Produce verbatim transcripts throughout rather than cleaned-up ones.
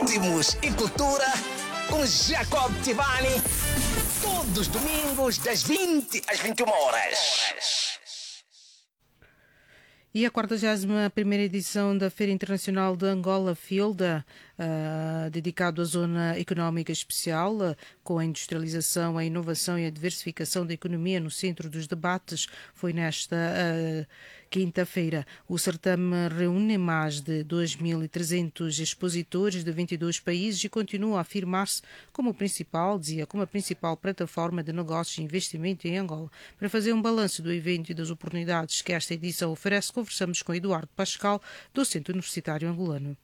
ritmos e cultura com Jacob Tivani. Todos os domingos, das vinte às vinte e uma horas. E a quarta primeira edição da Feira Internacional de Angola Fielda, uh, dedicado à Zona Económica Especial, uh, com a industrialização, a inovação e a diversificação da economia no centro dos debates, foi nesta uh, quinta-feira. O certame reúne mais de dois mil e trezentos expositores de vinte e dois países e continua a afirmar-se como o principal, dizia, como a principal plataforma de negócios e investimento em Angola. Para fazer um balanço do evento e das oportunidades que esta edição oferece, conversamos com Eduardo Pascal, docente universitário angolano.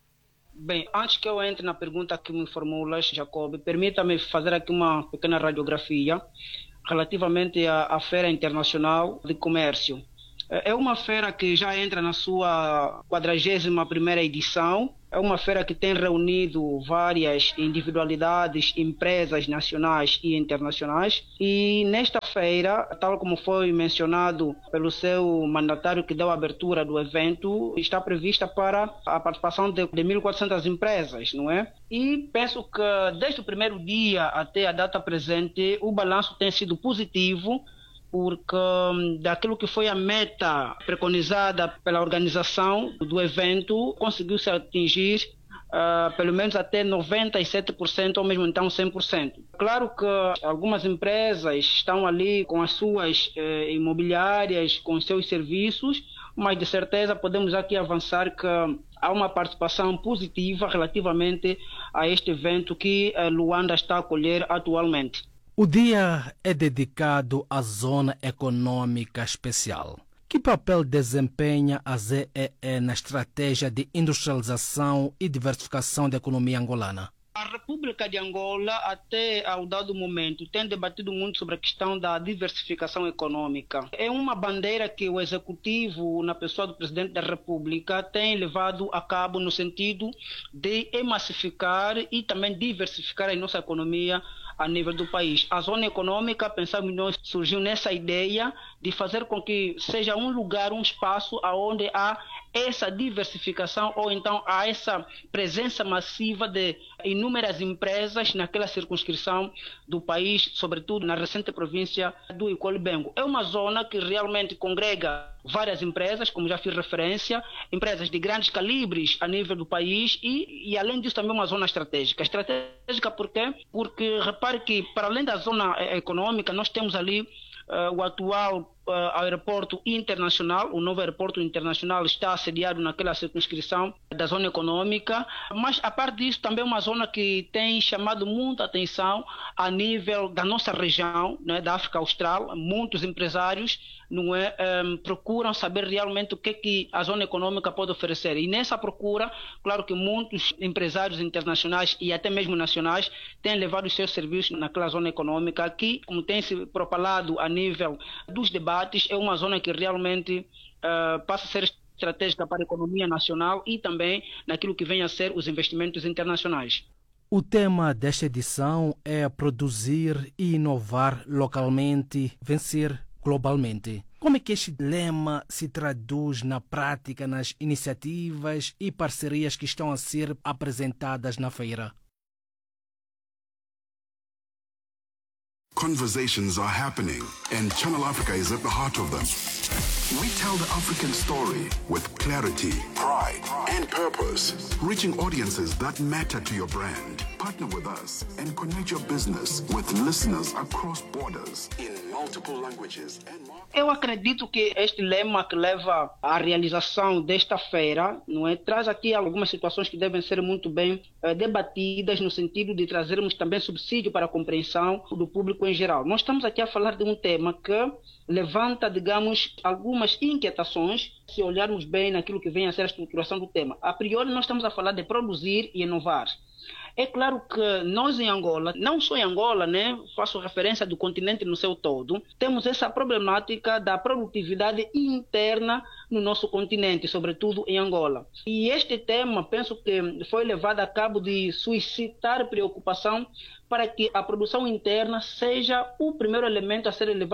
Bem, antes que eu entre na pergunta que me formulas, Jacob, permita-me fazer aqui uma pequena radiografia relativamente à, à Feira Internacional de Comércio. É uma feira que já entra na sua quadragésima primeira edição. É uma feira que tem reunido várias individualidades, empresas nacionais e internacionais. E nesta feira, tal como foi mencionado pelo seu mandatário que deu a abertura do evento, está prevista para a participação de, de mil e quatrocentas empresas, não é? E penso que desde o primeiro dia até a data presente, o balanço tem sido positivo, porque daquilo que foi a meta preconizada pela organização do evento, conseguiu-se atingir uh, pelo menos até noventa e sete por cento ou mesmo então cem por cento. Claro que algumas empresas estão ali com as suas eh, imobiliárias, com os seus serviços, mas de certeza podemos aqui avançar que há uma participação positiva relativamente a este evento que a Luanda está a acolher atualmente. O dia é dedicado à Zona Econômica Especial. Que papel desempenha a Z E E na estratégia de industrialização e diversificação da economia angolana? A República de Angola, até ao dado momento, tem debatido muito sobre a questão da diversificação econômica. É uma bandeira que o Executivo, na pessoa do Presidente da República, tem levado a cabo no sentido de emassificar e também diversificar a nossa economia a nível do país. A zona econômica, pensamos nós, surgiu nessa ideia de fazer com que seja um lugar, um espaço onde há essa diversificação ou então há essa presença massiva de inúmeras empresas naquela circunscrição do país, sobretudo na recente província do Icole-Bengo. É uma zona que realmente congrega várias empresas, como já fiz referência, empresas de grandes calibres a nível do país e, e além disso também uma zona estratégica. Estratégica por quê? Porque repare que para além da zona econômica nós temos ali uh, o atual uh, aeroporto internacional, o novo aeroporto internacional está sediado naquela circunscrição da zona econômica, mas a parte disso também é uma zona que tem chamado muita atenção a nível da nossa região, né, da África Austral. Muitos empresários não é, um, procuram saber realmente o que, que a zona econômica pode oferecer. E nessa procura, claro que muitos empresários internacionais e até mesmo nacionais têm levado os seus serviços naquela zona econômica que, como tem se propalado a nível dos debates, é uma zona que realmente uh, passa a ser estratégica para a economia nacional e também naquilo que vem a ser os investimentos internacionais. O tema desta edição é produzir e inovar localmente, vencer globalmente. Como é que este lema se traduz na prática nas iniciativas e parcerias que estão a ser apresentadas na feira? Conversations are happening, and Channel Africa is at the heart of them. We tell the African story with clarity, pride, and purpose, reaching audiences that matter to your brand. Partner with us and connect your business with listeners across borders in multiple languages and more. Eu acredito que este lema que leva à realização desta feira, não é, traz aqui algumas situações que devem ser muito bem eh, debatidas no sentido de trazermos também subsídio para a compreensão do público em geral. Nós estamos aqui a falar de um tema que levanta, digamos, algumas inquietações se olharmos bem naquilo que vem a ser a estruturação do tema. A priori, nós estamos a falar de produzir e inovar. É claro que nós em Angola, não só em Angola, né, faço referência do continente no seu todo, temos essa problemática da produtividade interna no nosso continente, sobretudo em Angola. E este tema, penso que foi levado a cabo de suscitar preocupação para que a produção interna seja o primeiro elemento a ser levado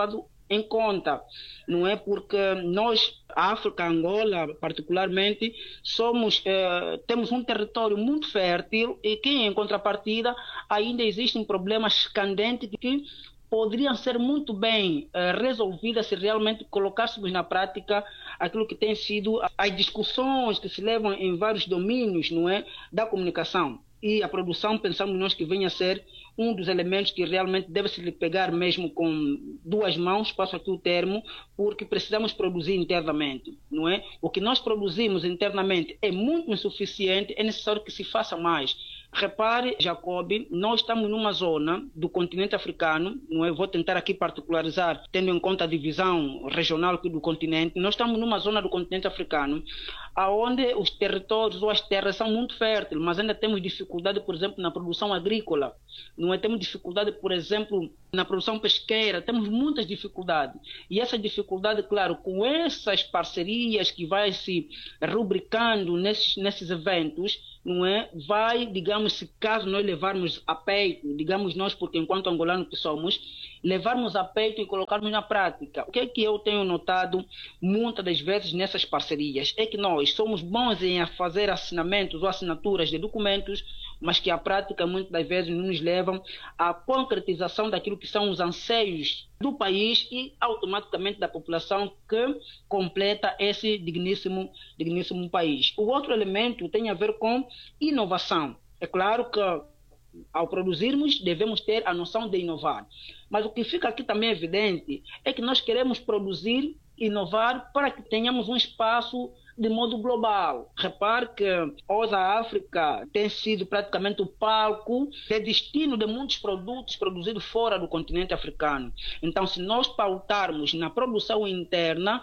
em conta, não é? Porque nós, a África, Angola particularmente, somos, eh, temos um território muito fértil e que, em contrapartida, ainda existem problemas candentes que poderiam ser muito bem eh, resolvidas se realmente colocássemos na prática aquilo que tem sido as discussões que se levam em vários domínios, não é, da comunicação. E a produção, pensamos nós que venha a ser um dos elementos que realmente deve se lhe pegar mesmo com duas mãos, passo aqui o termo, porque precisamos produzir internamente, não é? O que nós produzimos internamente é muito insuficiente, é necessário que se faça mais. Repare, Jacob, nós estamos numa zona do continente africano, não é? Vou tentar aqui particularizar, tendo em conta a divisão regional do continente. Nós estamos numa zona do continente africano, onde os territórios ou as terras são muito férteis, mas ainda temos dificuldade, por exemplo, na produção agrícola, não é? Temos dificuldade, por exemplo, na produção pesqueira, temos muitas dificuldades. E essa dificuldade, claro, com essas parcerias que vai se rubricando nesses, nesses eventos, não é? Vai, digamos, se caso nós levarmos a peito, digamos nós, porque enquanto angolanos que somos, levarmos a peito e colocarmos na prática. O que é que eu tenho notado muitas das vezes nessas parcerias? É que nós somos bons em fazer assinamentos ou assinaturas de documentos, mas que a prática muitas das vezes não nos levam à concretização daquilo que são os anseios do país e automaticamente da população que completa esse digníssimo, digníssimo país. O outro elemento tem a ver com inovação. É claro que ao produzirmos devemos ter a noção de inovar, mas o que fica aqui também evidente é que nós queremos produzir, inovar para que tenhamos um espaço de modo global. Repare que hoje a África tem sido praticamente o palco de destino de muitos produtos produzidos fora do continente africano. Então, se nós pautarmos na produção interna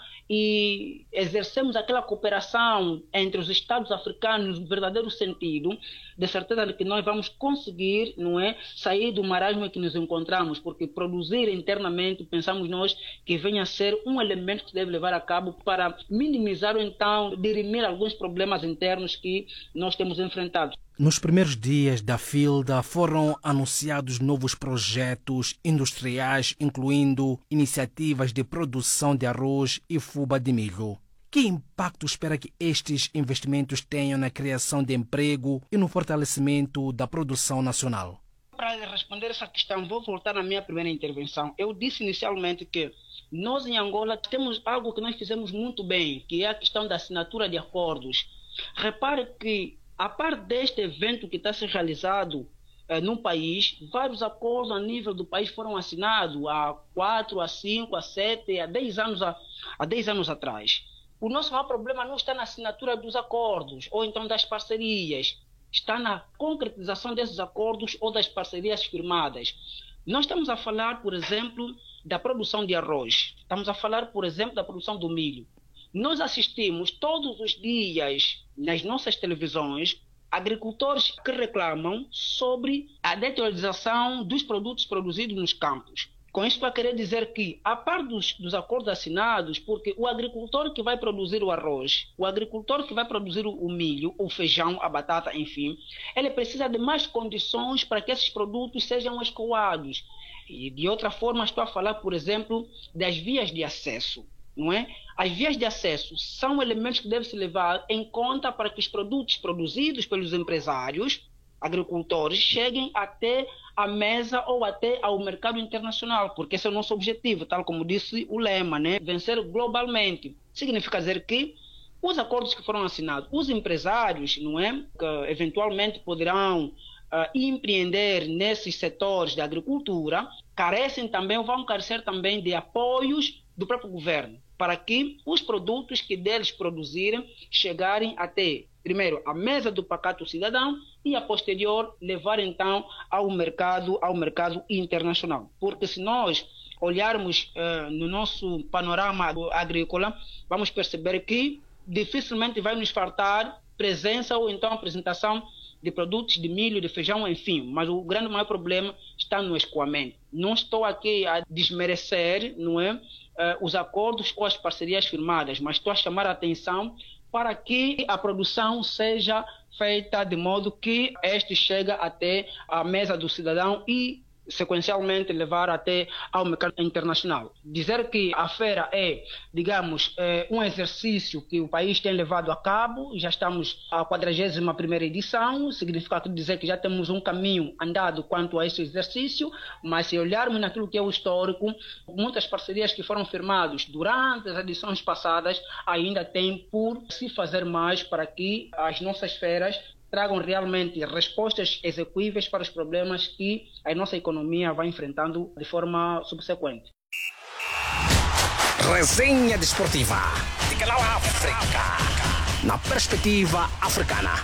e exercemos aquela cooperação entre os Estados africanos no verdadeiro sentido, de certeza de que nós vamos conseguir, não é, sair do marasmo em que nos encontramos, porque produzir internamente, pensamos nós, que venha a ser um elemento que se deve levar a cabo para minimizar ou então dirimir alguns problemas internos que nós temos enfrentado. Nos primeiros dias da FILDA foram anunciados novos projetos industriais, incluindo iniciativas de produção de arroz e fuba de milho. Que impacto espera que estes investimentos tenham na criação de emprego e no fortalecimento da produção nacional? Para responder essa questão, vou voltar na minha primeira intervenção. Eu disse inicialmente que nós em Angola temos algo que nós fizemos muito bem, que é a questão da assinatura de acordos. Repare que, a par deste evento que está sendo realizado eh, no país, vários acordos a nível do país foram assinados há quatro, há cinco, há sete, há dez anos, a, há dez anos atrás. O nosso maior problema não está na assinatura dos acordos ou então das parcerias, está na concretização desses acordos ou das parcerias firmadas. Nós estamos a falar, por exemplo, da produção de arroz. Estamos a falar, por exemplo, da produção do milho. Nós assistimos todos os dias nas nossas televisões agricultores que reclamam sobre a deteriorização dos produtos produzidos nos campos. Com isso, para querer dizer que, a par dos, dos acordos assinados, porque o agricultor que vai produzir o arroz, o agricultor que vai produzir o, o milho, o feijão, a batata, enfim, ele precisa de mais condições para que esses produtos sejam escoados. E, de outra forma, estou a falar, por exemplo, das vias de acesso. Não é? As vias de acesso são elementos que devem se levar em conta para que os produtos produzidos pelos empresários, agricultores, cheguem até a mesa ou até ao mercado internacional, porque esse é o nosso objetivo, tal como disse o lema, né? Vencer globalmente. Significa dizer que os acordos que foram assinados, os empresários, não é, que eventualmente poderão uh, empreender nesses setores da agricultura, carecem também ou vão carecer também de apoios do próprio governo, para que os produtos que deles produzirem chegarem até, primeiro, a mesa do pacato cidadão e, a posterior, levar então ao mercado, ao mercado internacional. Porque se nós olharmos uh, no nosso panorama agrícola, vamos perceber que dificilmente vai nos faltar presença ou então apresentação de produtos de milho, de feijão, enfim. Mas o grande maior problema está no escoamento. Não estou aqui a desmerecer, não é, uh, os acordos ou as parcerias firmadas, mas estou a chamar a atenção para que a produção seja feita de modo que este chegue até a mesa do cidadão e sequencialmente levar até ao mercado internacional. Dizer que a feira é, digamos, é um exercício que o país tem levado a cabo, já estamos à quadragésima primeira edição, significa tudo dizer que já temos um caminho andado quanto a esse exercício, mas se olharmos naquilo que é o histórico, muitas parcerias que foram firmadas durante as edições passadas ainda têm por se fazer mais para que as nossas feiras tragam realmente respostas execuíveis para os problemas que a nossa economia vai enfrentando de forma subsequente. Resenha desportiva de Canal África, na perspectiva africana.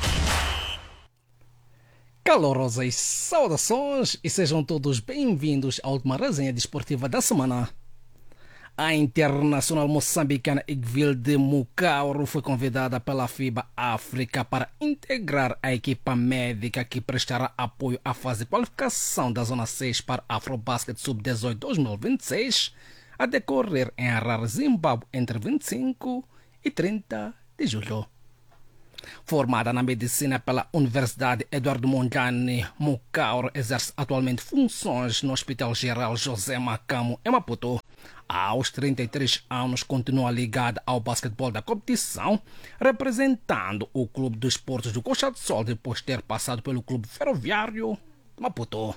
Calorosas saudações e sejam todos bem-vindos à última resenha desportiva da semana. A internacional moçambicana Igvilde Mukauru foi convidada pela FIBA África para integrar a equipa médica que prestará apoio à fase de qualificação da Zona seis para Afrobasket sub dezoito dois mil e vinte e seis, a decorrer em Harare, Zimbábue, entre vinte e cinco e trinta de julho. Formada na medicina pela Universidade Eduardo Mondlane, Mukauru exerce atualmente funções no Hospital Geral José Macamo, em Maputo. Aos trinta e três anos, continua ligada ao basquetebol da competição, representando o Clube dos Esportes do Coxa do Sol depois de ter passado pelo Clube Ferroviário Maputo.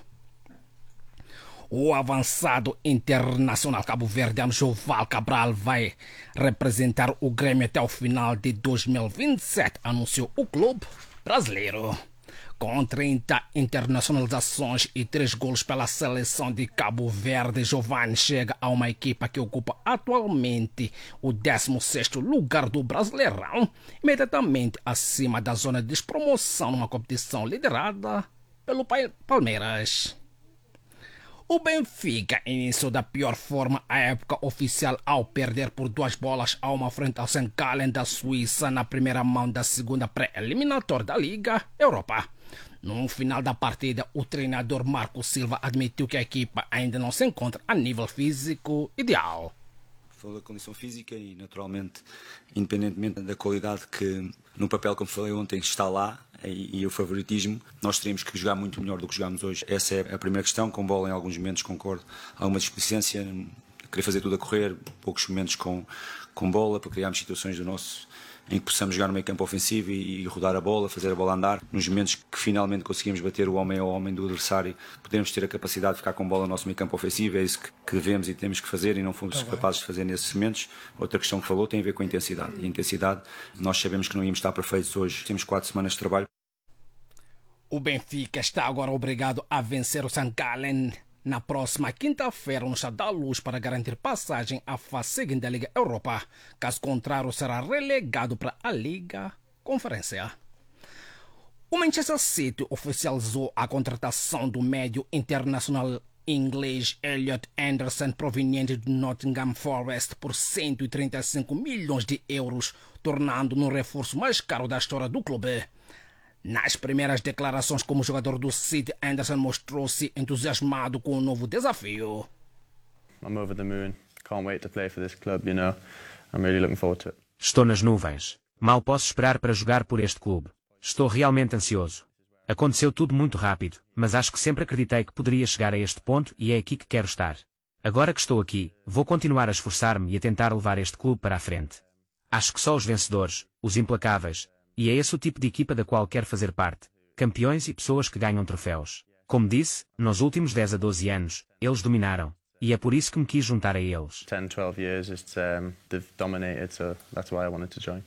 O avançado internacional cabo-verdiano Joval Cabral vai representar o Grêmio até o final de dois mil e vinte e sete, anunciou o clube brasileiro. Com trinta internacionalizações e três golos pela seleção de Cabo Verde, Giovanni chega a uma equipa que ocupa atualmente o décimo sexto lugar do Brasileirão, imediatamente acima da zona de despromoção numa competição liderada pelo Palmeiras. O Benfica iniciou da pior forma a época oficial ao perder por duas bolas a uma frente ao Saint Gallen da Suíça na primeira mão da segunda pré-eliminatória da Liga Europa. No final da partida, o treinador Marco Silva admitiu que a equipa ainda não se encontra a nível físico ideal. Falou da condição física e, naturalmente, independentemente da qualidade que, no papel, como falei ontem, está lá, e, e o favoritismo, nós teríamos que jogar muito melhor do que jogámos hoje. Essa é a primeira questão. Com bola, em alguns momentos, concordo, alguma displicência, querer fazer tudo a correr, poucos momentos com, com bola, para criarmos situações do nosso, em que possamos jogar no meio campo ofensivo e, e rodar a bola, fazer a bola andar. Nos momentos que finalmente conseguimos bater o homem ao homem do adversário, podemos ter a capacidade de ficar com bola no nosso meio campo ofensivo. É isso que, que devemos e temos que fazer e não fomos tá capazes de fazer nesses momentos. Outra questão que falou tem a ver com a intensidade. E a intensidade, nós sabemos que não íamos estar perfeitos hoje. Temos quatro semanas de trabalho. O Benfica está agora obrigado a vencer o Saint Gallen na próxima quinta-feira no Estádio da Luz para garantir passagem à fase seguinte da Liga Europa. Caso contrário, será relegado para a Liga Conferência. O Manchester City oficializou a contratação do médio internacional inglês Elliot Anderson, proveniente do Nottingham Forest, por cento e trinta e cinco milhões de euros, tornando-no o reforço mais caro da história do clube. Nas primeiras declarações como jogador do City, Anderson mostrou-se entusiasmado com o novo desafio. I'm over the moon. Can't wait to play for this club, you know. I'm really looking forward to it. Estou nas nuvens. Mal posso esperar para jogar por este clube. Estou realmente ansioso. Aconteceu tudo muito rápido, mas acho que sempre acreditei que poderia chegar a este ponto e é aqui que quero estar. Agora que estou aqui, vou continuar a esforçar-me e a tentar levar este clube para a frente. Acho que só os vencedores, os implacáveis, e é esse o tipo de equipa da qual quero fazer parte. Campeões e pessoas que ganham troféus. Como disse, nos últimos dez a doze anos, eles dominaram. E é por isso que me quis juntar a eles. ten, twelve years, it's, um, they've dominated, so that's why I wanted to join.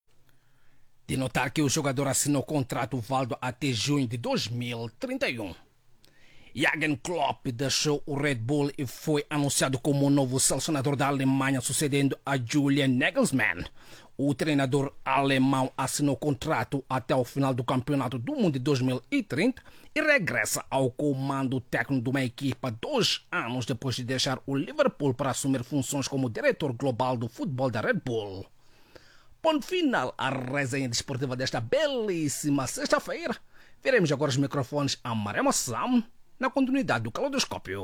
De notar que o jogador assinou contrato válido até junho de dois mil e trinta e um. Jürgen Klopp deixou o Red Bull e foi anunciado como o novo selecionador da Alemanha, sucedendo a Julian Nagelsmann. O treinador alemão assinou contrato até o final do Campeonato do Mundo de dois mil e trinta e regressa ao comando técnico de uma equipa dois anos depois de deixar o Liverpool para assumir funções como diretor global do futebol da Red Bull. Ponto final à resenha desportiva desta belíssima sexta-feira. Veremos agora os microfones a Maré Moçam na continuidade do Caleidoscópio.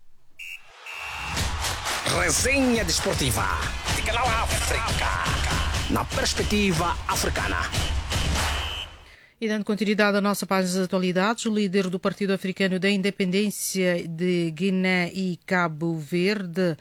Resenha desportiva de Canal África, na perspectiva africana. E dando continuidade à nossa página de atualidades, o líder do Partido Africano da Independência de Guiné e Cabo Verde,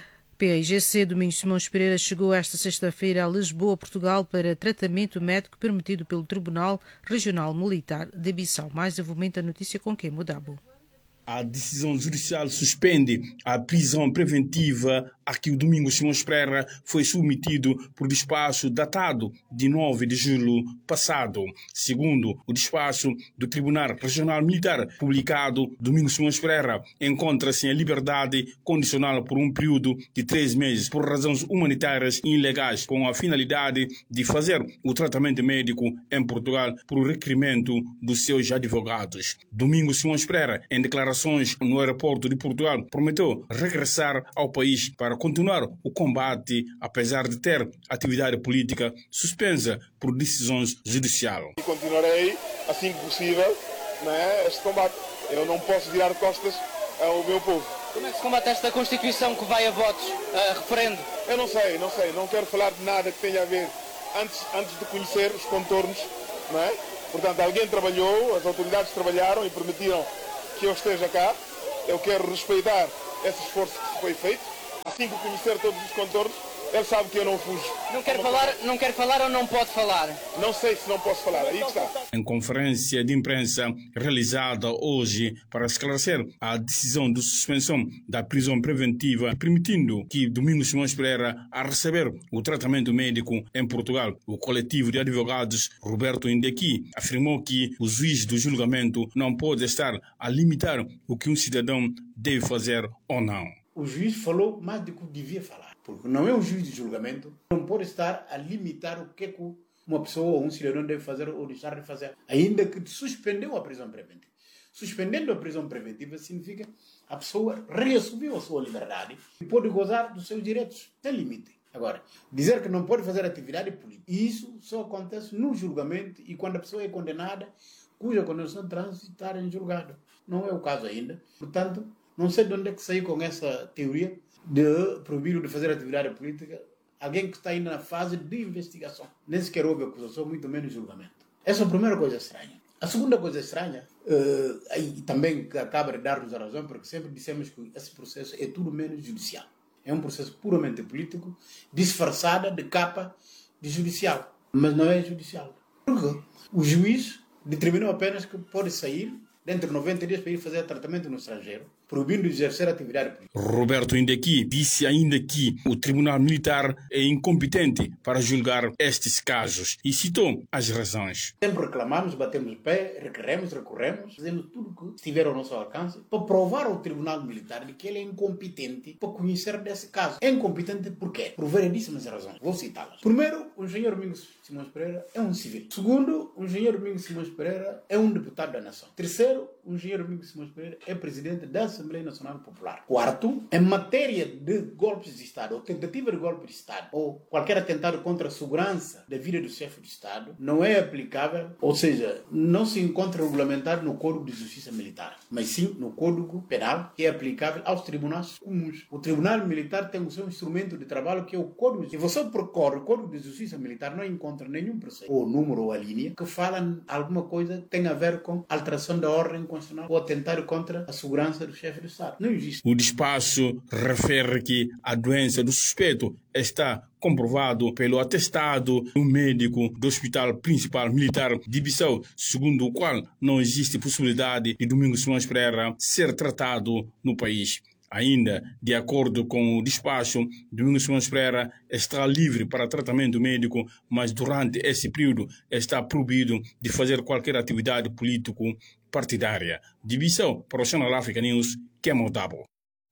P A I G C, Domingos Simões Pereira, chegou esta sexta-feira a Lisboa, Portugal, para tratamento médico permitido pelo Tribunal Regional Militar de Bissau. Mais desenvolvimento da notícia com quem Mudabo. A decisão judicial suspende a prisão preventiva a que o Domingos Simões Pereira foi submetido por despacho datado de nove de julho passado. Segundo o despacho do Tribunal Regional Militar publicado, Domingos Simões Pereira encontra-se em liberdade condicional por um período de três meses por razões humanitárias e ilegais, com a finalidade de fazer o tratamento médico em Portugal por requerimento dos seus advogados. Domingos Simões Pereira, em declarações no aeroporto de Portugal, prometeu regressar ao país para continuar o combate, apesar de ter atividade política suspensa por decisões judiciais. E continuarei, assim que possível, né, este combate. Eu não posso virar costas ao meu povo. Como é que se combate esta Constituição que vai a votos, a referendo? Eu não sei, não sei. Não quero falar de nada que tenha a ver antes, antes de conhecer os contornos. Não é? Portanto, alguém trabalhou, as autoridades trabalharam e permitiram que eu esteja cá. Eu quero respeitar esse esforço que foi feito. Assim que conhecer todos os contornos, ele sabe que eu não fujo. Não quer falar, não quer falar ou não pode falar? Não sei se não posso falar, aí que está. Em conferência de imprensa realizada hoje para esclarecer a decisão de suspensão da prisão preventiva, permitindo que Domingos Simões Pereira a receber o tratamento médico em Portugal, o coletivo de advogados Roberto Indequi afirmou que o juiz do julgamento não pode estar a limitar o que um cidadão deve fazer ou não. O juiz falou mais do que devia falar, porque não é um juiz de julgamento, não pode estar a limitar o que, é que uma pessoa ou um cidadão deve fazer ou deixar de fazer, ainda que suspendeu a prisão preventiva. Suspendendo a prisão preventiva significa a pessoa reassumiu a sua liberdade e pode gozar dos seus direitos sem limite. Agora, dizer que não pode fazer atividade política, isso só acontece no julgamento e quando a pessoa é condenada, cuja condenação transitar em julgado. Não é o caso ainda. Portanto, não sei de onde é que saiu com essa teoria de proibir de fazer atividade política alguém que está ainda na fase de investigação. Nem sequer houve acusação, muito menos julgamento. Essa é a primeira coisa estranha. A segunda coisa estranha, uh, e também acaba de dar-nos a razão, porque sempre dissemos que esse processo é tudo menos judicial. É um processo puramente político, disfarçada de capa de judicial. Mas não é judicial. Porque o juiz determinou apenas que pode sair dentro de noventa dias para ir fazer tratamento no estrangeiro, proibindo de exercer atividade política. Roberto Indequi disse ainda que o Tribunal Militar é incompetente para julgar estes casos e citou as razões. Sempre reclamamos, batemos o pé, requeremos, recorremos, fazemos tudo o que estiver ao nosso alcance para provar ao Tribunal Militar de que ele é incompetente para conhecer desse caso. É incompetente por quê? Por variedíssimas razões. Vou citá-las. Primeiro, o engenheiro Domingos Simões Pereira é um civil. Segundo, o engenheiro Domingos Simões Pereira é um deputado da nação. Terceiro, o engenheiro Domingos Simões Pereira é presidente da Assembleia Nacional Popular. Quarto, em matéria de golpes de Estado, ou tentativa de golpe de Estado, ou qualquer atentado contra a segurança da vida do chefe de Estado, não é aplicável, ou seja, não se encontra regulamentado no Código de Justiça Militar, mas sim no Código Penal, que é aplicável aos tribunais comuns. O Tribunal Militar tem o seu instrumento de trabalho, que é o Código. Se você percorre o Código de Justiça Militar, não encontra nenhum preceito, ou número ou a linha, que fala alguma coisa que tem a ver com alteração da ordem constitucional ou atentado contra a segurança do chefe de Estado. Não existe. O despacho refere que a doença do suspeito está comprovado pelo atestado do médico do Hospital Principal Militar de Bissau, segundo o qual não existe possibilidade de Domingos Simões Pereira ser tratado no país. Ainda, de acordo com o despacho, Domingos Simões Pereira está livre para tratamento médico, mas durante esse período está proibido de fazer qualquer atividade político-partidária. De Bissau, para o Channel Africa News, Kemo Dabo.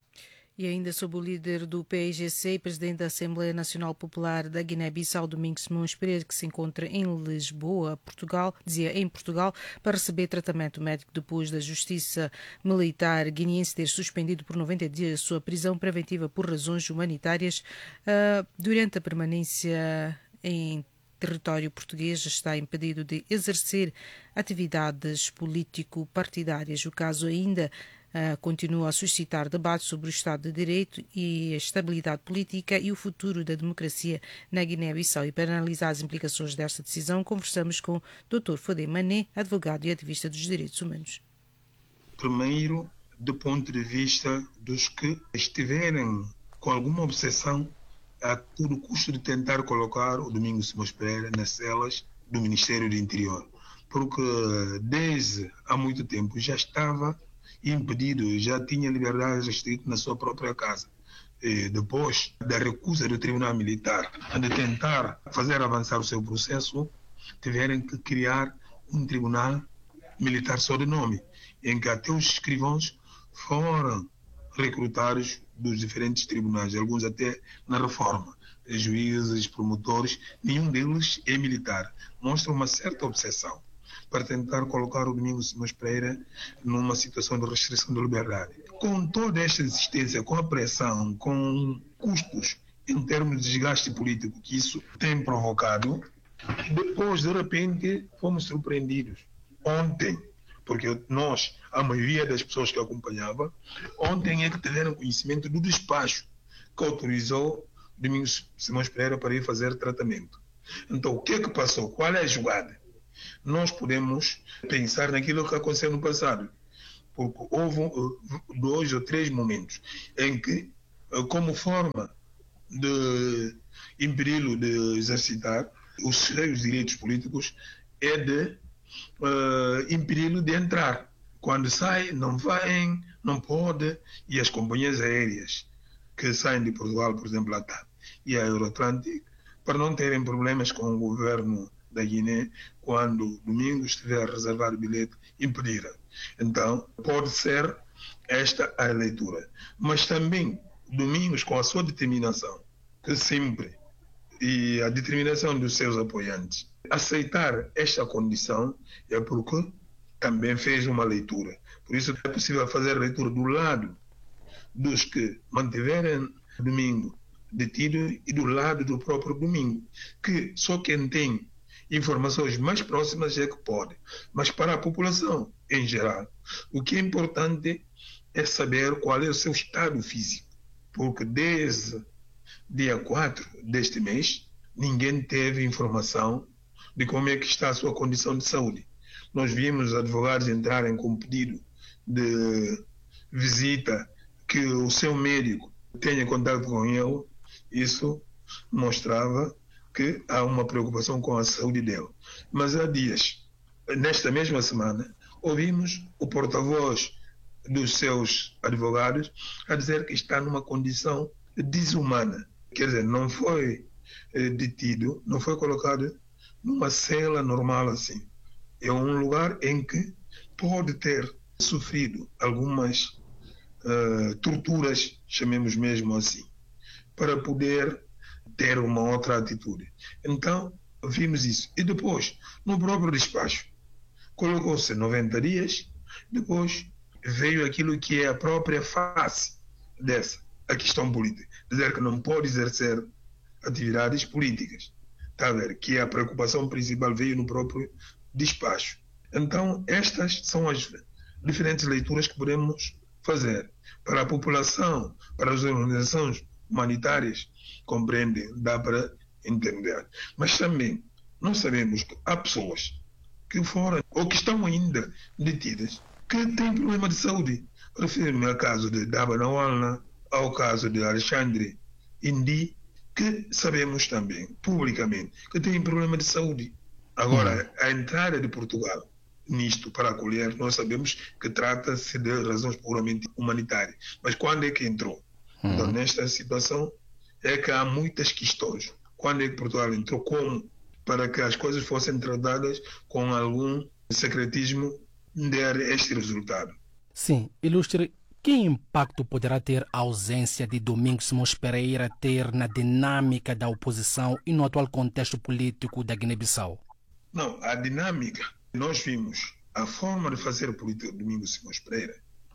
E ainda sob o líder do P A I G C e presidente da Assembleia Nacional Popular da Guiné-Bissau, Domingos Simões Pereira, que se encontra em Lisboa, Portugal, dizia em Portugal, para receber tratamento médico depois da Justiça Militar guineense ter suspendido por noventa dias a sua prisão preventiva por razões humanitárias uh, durante a permanência em território português, está impedido de exercer atividades político-partidárias. O caso ainda uh, continua a suscitar debate sobre o Estado de Direito e a estabilidade política e o futuro da democracia na Guiné-Bissau. E para analisar as implicações desta decisão, conversamos com o doutor Fodé Mané, advogado e ativista dos direitos humanos. Primeiro, do ponto de vista dos que estiverem com alguma obsessão a todo custo de tentar colocar o Domingos Simões Pereira nas celas do Ministério do Interior, porque desde há muito tempo já estava impedido, já tinha liberdade restrita na sua própria casa. E depois da recusa do Tribunal Militar de tentar fazer avançar o seu processo, tiveram que criar um Tribunal Militar só de nome, em que até os escrivãos foram recrutados dos diferentes tribunais, alguns até na reforma, juízes, promotores, nenhum deles é militar. Mostra uma certa obsessão para tentar colocar o Domingos Simões Pereira numa situação de restrição de liberdade. Com toda esta insistência, com a pressão, com custos em termos de desgaste político que isso tem provocado, depois, de repente, fomos surpreendidos. Ontem, porque nós, a maioria das pessoas que acompanhava, ontem é que tiveram conhecimento do despacho que autorizou Domingos Simões Pereira para ir fazer tratamento. Então, o que é que passou? Qual é a jogada? Nós podemos pensar naquilo que aconteceu no passado, porque houve dois ou três momentos em que, como forma de impedi-lo de exercitar os seus direitos políticos, é de Uh, impedi-lo de entrar. Quando sai, não vem, não pode, e as companhias aéreas que saem de Portugal, por exemplo, a TAP e a Euroatlantic, para não terem problemas com o governo da Guiné, quando Domingos estiver a reservar o bilhete, impediram. Então, pode ser esta a leitura. Mas também, Domingos, com a sua determinação, que sempre, e a determinação dos seus apoiantes, aceitar esta condição é porque também fez uma leitura. Por isso é possível fazer a leitura do lado dos que mantiveram Domingo detido e do lado do próprio Domingo, que só quem tem informações mais próximas é que pode. Mas para a população em geral, o que é importante é saber qual é o seu estado físico, porque desde dia quatro deste mês ninguém teve informação de como é que está a sua condição de saúde. Nós vimos advogados entrarem com pedido de visita, que o seu médico tenha contato com ele. Isso mostrava que há uma preocupação com a saúde dele. Mas há dias, nesta mesma semana, ouvimos o porta-voz dos seus advogados a dizer que está numa condição desumana. Quer dizer, não foi eh, detido, não foi colocado numa cela normal assim. É um lugar em que pode ter sofrido algumas uh, torturas, chamemos mesmo assim, para poder ter uma outra atitude. Então, vimos isso. E depois, no próprio despacho, colocou-se noventa dias, depois veio aquilo que é a própria face dessa, a questão política. Dizer que não pode exercer atividades políticas. Está a ver? Que a preocupação principal veio no próprio despacho. Então, estas são as diferentes leituras que podemos fazer. Para a população, para as organizações humanitárias, compreendem, dá para entender. Mas também, nós sabemos que há pessoas que foram, ou que estão ainda detidas, que têm problema de saúde. Refiro-me ao caso de Daba Nawalna, ao caso de Alexandre Indi, que sabemos também, publicamente, que têm problema de saúde. Agora, a entrada de Portugal nisto para acolher, nós sabemos que trata-se de razões puramente humanitárias. Mas quando é que entrou? Uhum. Então, nesta situação, é que há muitas questões. Quando é que Portugal entrou? Como? Para que as coisas fossem tratadas com algum secretismo, der este resultado. Sim, ilustre. Que impacto poderá ter a ausência de Domingos Simões Pereira ter na dinâmica da oposição e no atual contexto político da Guiné-Bissau? Não, a dinâmica, nós vimos a forma de fazer política de Domingos Simões Pereira,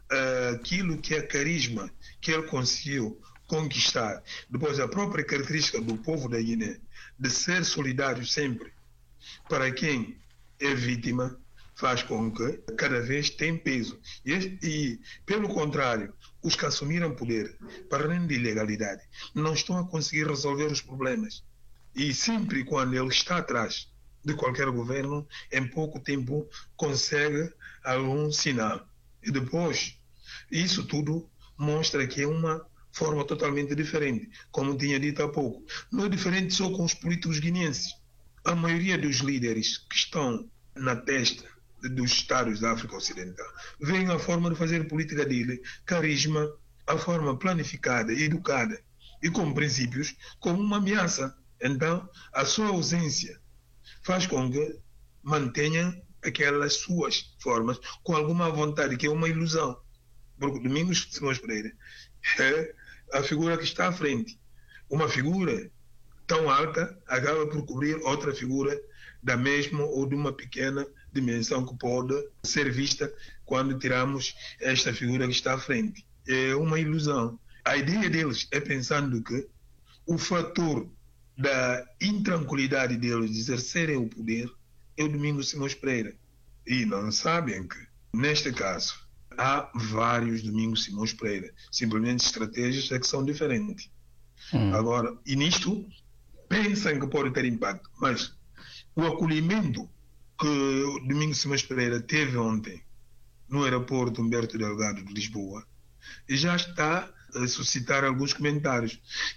aquilo que é carisma que ele conseguiu conquistar, depois a própria característica do povo da Guiné, de ser solidário sempre para quem é vítima, faz com que cada vez tem peso. E, e, pelo contrário, os que assumiram poder, para além de ilegalidade, não estão a conseguir resolver os problemas. E sempre quando ele está atrás de qualquer governo, em pouco tempo consegue algum sinal. E depois, isso tudo mostra que é uma forma totalmente diferente, como tinha dito há pouco. Não é diferente só com os políticos guineenses. A maioria dos líderes que estão na testa dos Estados da África Ocidental veem a forma de fazer política dele, carisma, a forma planificada, educada e com princípios, como uma ameaça. Então, a sua ausência faz com que mantenha aquelas suas formas com alguma vontade, que é uma ilusão. Porque Domingos Simões Pereira é a figura que está à frente. Uma figura tão alta acaba por cobrir outra figura da mesma ou de uma pequena dimensão que pode ser vista quando tiramos esta figura que está à frente. É uma ilusão. A ideia deles é pensando que o fator da intranquilidade deles de exercerem o poder é o Domingos Simões Pereira. E não sabem que, neste caso, há vários Domingos Simões Pereira. Simplesmente estratégias é que são diferentes. Hum. Agora, e nisto, pensam que pode ter impacto, mas o acolhimento que o Domingos Simões Pereira teve ontem no aeroporto Humberto Delgado de Lisboa já está a suscitar alguns comentários.